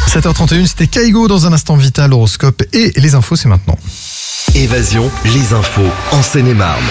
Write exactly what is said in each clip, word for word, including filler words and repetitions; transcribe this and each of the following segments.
sept heures trente et une, c'était Kaigo dans un instant vital, l'horoscope et les infos, c'est maintenant. Évasion, les infos en Seine-et-Marne.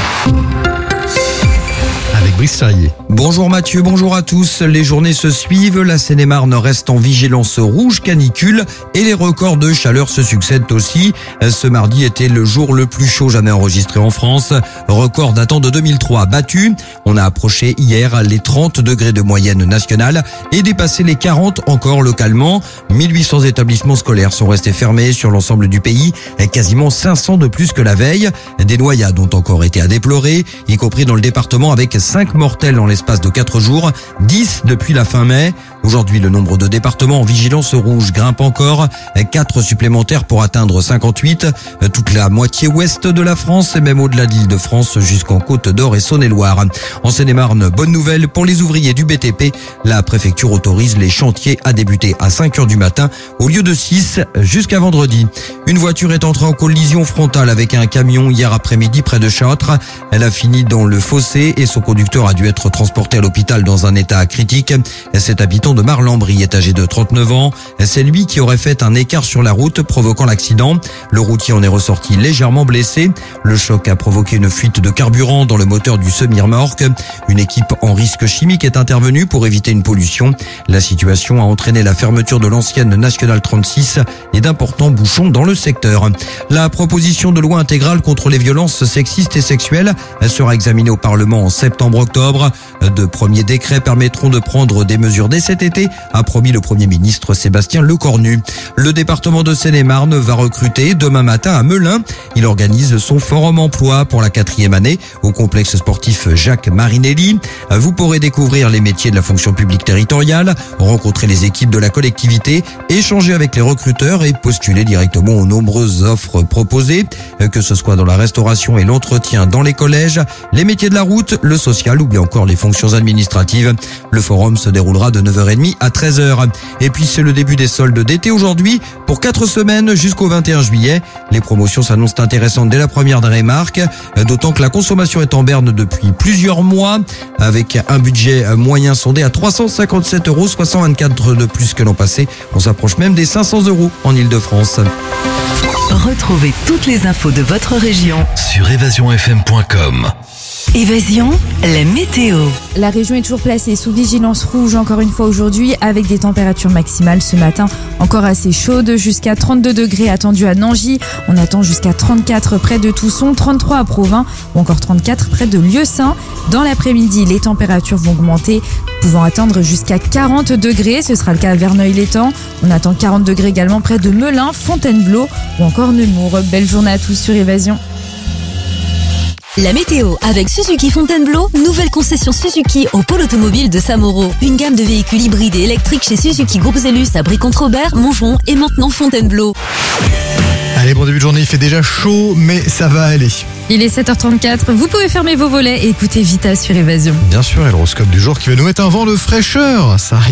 Avec Brice Charrier. Bonjour Mathieu, bonjour à tous. Les journées se suivent, la Seine-et-Marne reste en vigilance rouge canicule et les records de chaleur se succèdent aussi. Ce mardi était le jour le plus chaud jamais enregistré en France. Record datant de deux mille trois battu. On a approché hier les trente degrés de moyenne nationale et dépassé les quarante encore localement. mille huit cents établissements scolaires sont restés fermés sur l'ensemble du pays, quasiment cinq cents de plus que la veille. Des noyades ont encore été à déplorer, y compris dans le département avec cinq mortels en l'espace de quatre jours, dix depuis la fin mai. Aujourd'hui, le nombre de départements en vigilance rouge grimpe encore, quatre supplémentaires pour atteindre cinquante-huit. Toute la moitié ouest de la France et même au-delà de l'Île-de-France jusqu'en Côte d'Or et Saône-et-Loire. En Seine-et-Marne, bonne nouvelle pour les ouvriers du B T P. La préfecture autorise les chantiers à débuter à cinq heures du matin au lieu de six jusqu'à vendredi. Une voiture est entrée en collision frontale avec un camion hier après-midi près de Châtres. Elle a fini dans le fossé et son conducteur a dû être transporté à l'hôpital dans un état critique. Cet habitant de Marlambry est âgé de trente-neuf ans. C'est lui qui aurait fait un écart sur la route provoquant l'accident. Le routier en est ressorti légèrement blessé. Le choc a provoqué une fuite de carburant dans le moteur du semi-remorque. Une équipe en risque chimique est intervenue pour éviter une pollution. La situation a entraîné la fermeture de l'ancienne Nationale trente-six et d'importants bouchons dans le secteur. La proposition de loi intégrale contre les violences sexistes et sexuelles sera examinée au Parlement en septembre-octobre. De premiers décrets permettront de prendre des mesures dès cet été, a promis le Premier ministre Sébastien Lecornu. Le département de Seine-et-Marne va recruter demain matin à Melun. Il organise son forum emploi pour la quatrième année au complexe sportif Jacques Marinelli. Vous pourrez découvrir les métiers de la fonction publique territoriale, rencontrer les équipes de la collectivité, échanger avec les recruteurs et postuler directement aux nombreuses offres proposées, que ce soit dans la restauration et l'entretien dans les collèges, les métiers de la route, le social ou bien encore les fonctions administratives. Le forum se déroulera de neuf heures trente à treize heures. Et puis c'est le début des soldes d'été aujourd'hui pour quatre semaines jusqu'au vingt et un juillet. Les promotions s'annoncent intéressantes dès la première remarque, d'autant que la consommation est en berne depuis plusieurs mois avec un budget moyen sondé à trois cent cinquante-sept euros, soit cent vingt-quatre de plus que l'an passé. On s'approche même des cinq cents euros en Île-de-France. Retrouvez toutes les infos de votre région Sur évasion f m point com. Évasion, la météo. La région est toujours placée sous vigilance rouge encore une fois aujourd'hui avec des températures maximales ce matin encore assez chaudes, jusqu'à trente-deux degrés attendus à Nangy. On attend jusqu'à trente-quatre près de Tousson, trente-trois à Provins ou encore trente-quatre près de Lieusaint. Dans l'après-midi, les températures vont augmenter, pouvant atteindre jusqu'à quarante degrés. Ce sera le cas à Verneuil-l'Étang. On attend quarante degrés également près de Melun, Fontainebleau ou encore Nemours. Belle journée à tous sur Évasion. La météo avec Suzuki Fontainebleau, nouvelle concession Suzuki au pôle automobile de Samoro. Une gamme de véhicules hybrides et électriques chez Suzuki Groupe Zellus à Brie-Contre-Robert, Montgeron et maintenant Fontainebleau. Allez, bon début de journée, il fait déjà chaud, mais ça va aller. Il est sept heures trente-quatre, vous pouvez fermer vos volets et écouter Vita sur Évasion. Bien sûr, et l'horoscope du jour qui va nous mettre un vent de fraîcheur. Ça arrive.